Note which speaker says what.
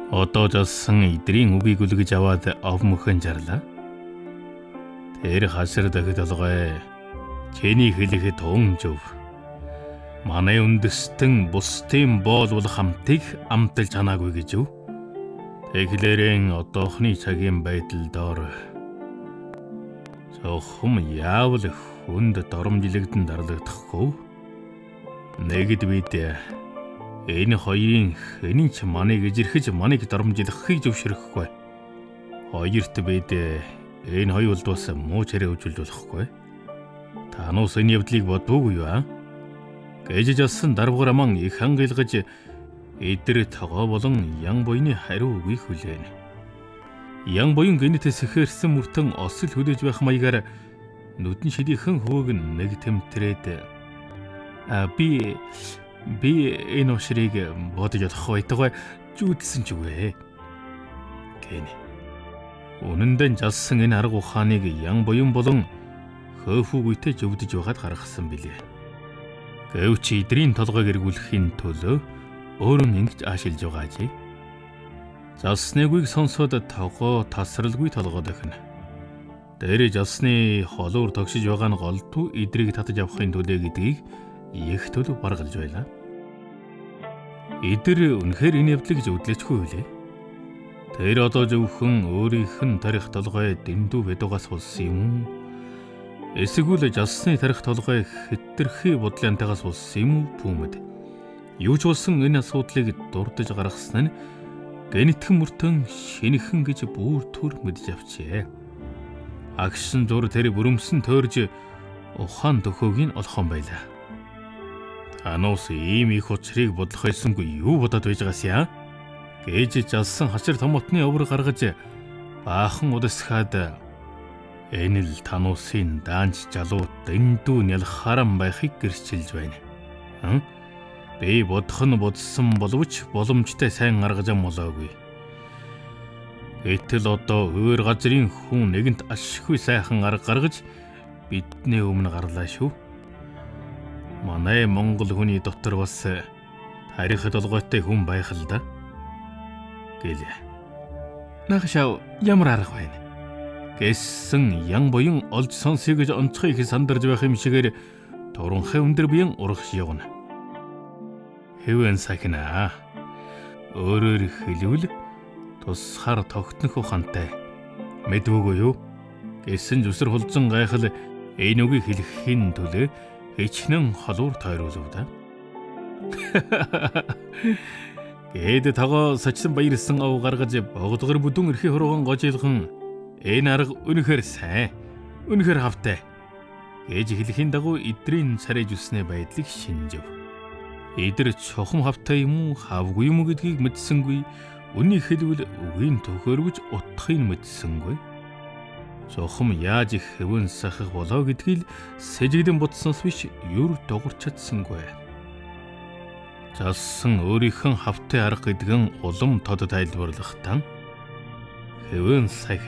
Speaker 1: Одоо жасан эдрийн үгийг үлгэж аваад овмөхөн жарлаа. Тэр хашир дахид толгой чиний хэлэхэд тун зөв. Манай үндэстэн бусдын боолвол хамтыг амталж ханаагүй гэж юу? Тэглэрэн одоохны цагийн байдал доор зөвхөн яавал хүнд доромжилэгдэн дарлагдахгүй. Нэгд бид энэ хоёрын хэнийн ч маныг ижирхэж маныг доромжилгахыг зөвшөөрөхгүй. Хоёрт бид энэ хоёр улдаас муу чараа үзүүлж болохгүй. Та нуус энэ явдлыг бодвоогүй юу? Гэж жасан дарбгар аман их хангилгаж эдэр тогоо болон ян буйны хариу үгийг хүлээнэ. Ян буян гинэт сэхэрсэн мөртөн осол хүлээж байх маягаар нүдэн шидийнхэн хөөг нэг тэмтрээд би энэ ушрыг бодож явах байтугай зүүдэлсэн ч үгүй гэнэ. Үнэндээ жалсан энэ арга ухааныг ян буян болон хөөфүүгүйтэй зөвдөж байгаад гаргасан билээ. Гэвч эдрийн толгойг эргүүлэхийн төлөө өөрөн ингэж аашилж байгаа ажээ. Жалсны үгийг сонсоод тогоо тасралгүй толгойд охино. Дээр жалсны холуур тогшиж байгаа нь голдуу эдрийг татаж авахын төлөө гэдгийг их төлөв баргалж байлаа. Эдэр үнэхээр энэ явдлыг зөвдлөжгүй үлээ. Тэр одоо зөвхөн өөрийнх нь тарих толгой дэндүү бедугаас болсон юм. Эсвэл жалсны тарих толгой хэтэрхий бодлоонтойгоос болсон юм бүүмэд. Юу ч болсон энэ асуудлыг дурдж гаргасан нь гэнэтхэн мөртөн шинэхэн гэж бүр төр мэдж авчээ. Агшин зур тэр бүрэмсэн тойрж ухаан төхөөг нь олхон байлаа. Тануус ийм их учрыг бодлох байсангүй юу бодоод байж байгаасаа? Гэж жалсан хачир томотны овор гаргаж баахан удасгаад энэ л тануусын даанч жалуу дэндүү нялх харам байхыг гэрчилж байна. Би бодох нь бодсон боловч боломжтой сайн гаргаж амуулаагүй. Гэтэл одоо өөр газрын хүн нэгэнт ашиггүй сайхан арга гаргаж бидний өмнө гарлаа шүү. Манай Монгол хүний дотор бас тарих толгойтой хүн байх л да. Гэлээ. Нахшаа ямар арга байна? Гэсэн ян буян олж сонсъё гэж онцгой их сандарж байх юм шигээр туранхай өндөр биеийн урагш явна. Хэвэн сахина. Өөрөөр хэлбэл тусахар тогтнох ухаантай. Мэдвүгүй юу? Гэсэн зүсэр хулзан гайхал энэ үгийг хэлэхийн төлөө хичнээн холуур тойруулв да. Гээд тогоо сочсон баярсан ав гаргаж богдгор бүдүүн эрхий хурууган гожилгон энэ арга үнэхээр сайн, үнэхээр хавтай гэж хэлэхийн дагуу эдрийн царайж үснэ байдлыг шинжив. Эдэр чухам хавтай юм уу, хавгүй юм уу гэдгийг мэдсэнгүй. Үнийг хэлбэл үгийн төхөөрөж утгахыг мэдсэнгүй. Чухам яаж их хэвэн сахих болоо гэдгийг сэжигдэн бодсноос биш юр догорч чадсангүй. Жалсан өөрийнх нь хавтай арга гэдгэн улам тод тайлбарлахдаа хэвэн сахих